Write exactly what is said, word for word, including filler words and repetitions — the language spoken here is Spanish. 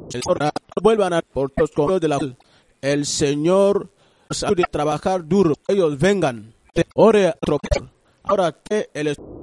vuelvan a por los correos de la el Señor ayude a trabajar duro, ellos vengan, ore a otro. Ahora que el